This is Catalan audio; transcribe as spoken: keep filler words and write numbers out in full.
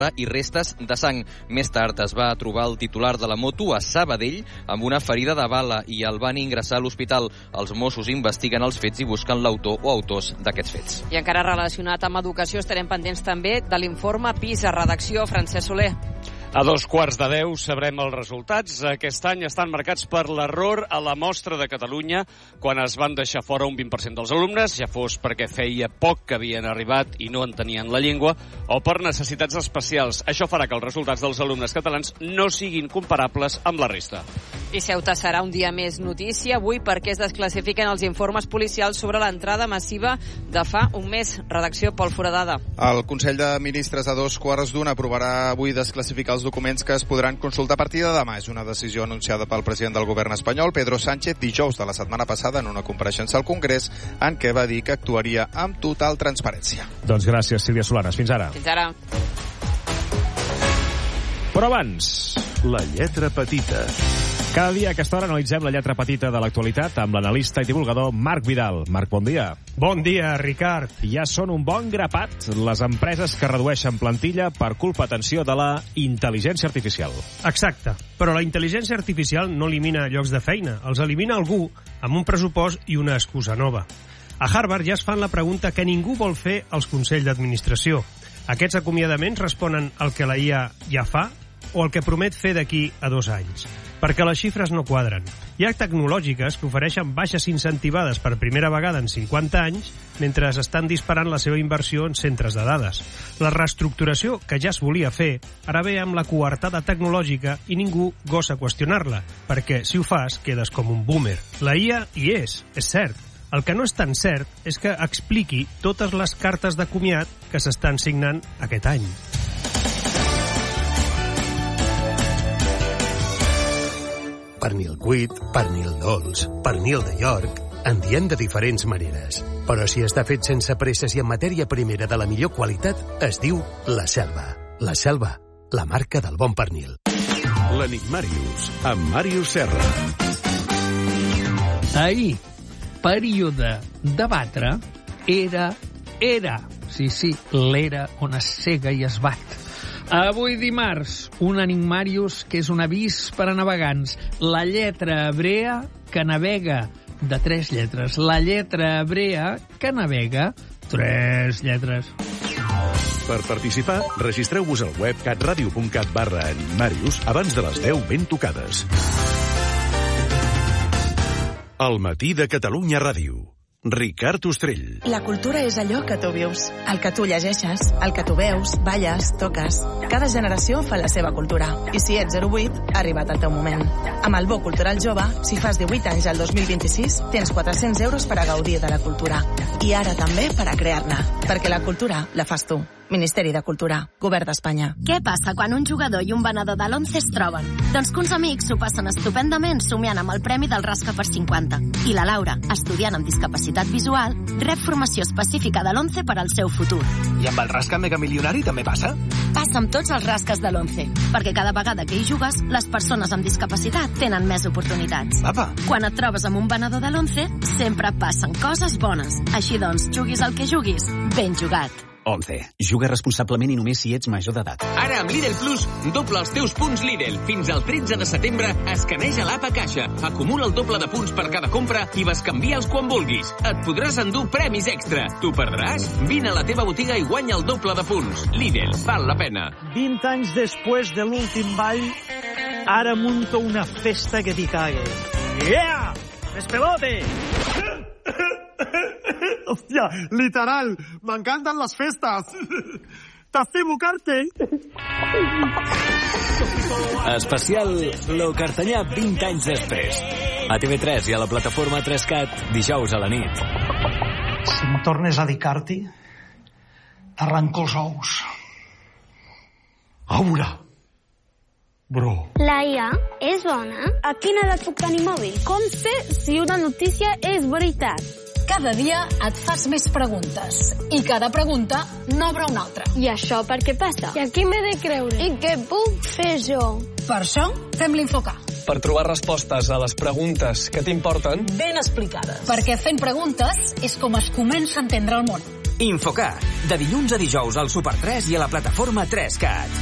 i restes de sang. Més tard es va trobar el titular de la moto a Sabadell amb una ferida de bala i el van ingressar a l'hospital. Els Mossos investiguen els fets i busquen l'autor o autors d'aquests fets. I encara relacionat amb educació estarem pendents també de l'informe PISA. Redacció, Francesc Soler. A dos quarts de deu sabrem els resultats. Aquest any estan marcats per l'error a la mostra de Catalunya quan es van deixar fora un vint per cent dels alumnes, ja fos perquè feia poc que havien arribat i no entenien la llengua, o per necessitats especials. Això farà que els resultats dels alumnes catalans no siguin comparables amb la resta. I Ceuta serà un dia més notícia avui perquè es desclassifiquen els informes policials sobre l'entrada massiva de fa un mes. Redacció, Pol Foradada. El Consell de Ministres a dos quarts d'una aprovarà avui desclassificar els documents que es podran consultar a partir de demà. És una decisió anunciada pel president del govern espanyol, Pedro Sánchez, dijous de la setmana passada en una compareixença al Congrés en què va dir que actuaria amb total transparència. Doncs gràcies, Sílvia Solanes. Fins ara. Fins ara. Però abans, la lletra petita. Cada dia a aquesta hora analitzem la lletra petita de l'actualitat amb l'analista i divulgador Marc Vidal. Marc, bon dia. Bon dia, Ricard. Ja són un bon grapat les empreses que redueixen plantilla per culpa, atenció, de la intel·ligència artificial. Exacte. Però la intel·ligència artificial no elimina llocs de feina. Els elimina algú amb un pressupost i una excusa nova. A Harvard ja es fan la pregunta que ningú vol fer als consells d'administració. Aquests acomiadaments responen al que la I A ja fa o el que promet fer d'aquí a dos anys. Perquè les xifres no quadren. Hi ha tecnològiques que ofereixen baixes incentivades per primera vegada en cinquanta anys mentre estan disparant la seva inversió en centres de dades. La reestructuració que ja es volia fer ara ve amb la coartada tecnològica i ningú gosa qüestionar-la, perquè si ho fas quedes com un boomer. La I A hi és, és cert. El que no és tan cert és que expliqui totes les cartes de comiat que s'estan signant aquest any. Pernil cuit, pernil dolç, pernil de York, en diem de diferents maneres. Però si està fet sense presses i en matèria primera de la millor qualitat, es diu La Selva. La Selva, la marca del bon pernil. L'Enigmàrius, amb Màrius Serra. Ahir, període de batre, era, era, sí, sí, l'era on es cega i es bat. Avui dimarts, un enigmàrius que és un avís per a navegants. La lletra hebrea que navega de tres lletres. La lletra hebrea que navega tres lletres. Per participar, registreu-vos al web catradio.cat barra enigmàrius abans de les deu ben tocades. El matí de Catalunya Ràdio. Ricard Ostrell. La cultura és allò que tu vius, el que tu llegeixes, el que tu veus, balles, toques. Cada generació fa la seva cultura. I si ets zero vuit, ha arribat el teu moment. Amb el Bo Cultural Jove, si fas divuit anys al dos mil vint-i-sis, tens quatre-cents euros per a gaudir de la cultura. I ara també per a crear-ne. Perquè la cultura la fas tu. Ministeri de Cultura, Govern d'Espanya. Què passa quan un jugador i un venedor de l'Once es troben? Doncs que uns amics s'ho passen estupendament somiant amb el premi del Rasca per cinquanta. I la Laura, estudiant amb discapacitat visual, rep formació específica de l'Once per al seu futur. I amb el Rasca Mega Milionari també passa? Passa amb tots els rasques de l'Once, perquè cada vegada que hi jugues, les persones amb discapacitat tenen més oportunitats. Apa. Quan et trobes amb un venedor de l'Once, sempre passen coses bones. Així doncs, juguis el que juguis, ben jugat. Once. Juga responsablement i només si ets major d'edat. Ara amb Lidl Plus, dobla els teus punts Lidl. Fins al tretze de setembre, escaneja l'app a caixa. Acumula el doble de punts per cada compra i bescanvia'ls quan vulguis. Et podràs endur premis extra. T'ho perdràs? Vine a la teva botiga i guanya el doble de punts. Lidl, val la pena. vint anys després de l'últim ball, ara munto una festa que t'hi cague. Yeah! Despelote! Hòstia, literal, m'encanten les festes. T'estimo, Carte. Especial Lo Cartanyà vint anys després. A T V tres i a la plataforma tres cat, dijous a la nit. Si em tornes a dir Carti, t'arranco els ous. Aura. Bro. La I A és bona? A quina edat puc tenir mòbil? Com sé si una notícia és veritat? Cada dia et fas més preguntes i cada pregunta n'obre una altra. I això per què passa? I a qui m'he de creure? I què puc fer jo? Per això fem l'Infocar. Per trobar respostes a les preguntes que t'importen ben explicades. Perquè fent preguntes és com es comença a entendre el món. Infocat, de dilluns a dijous al Super tres i a la plataforma tres cat.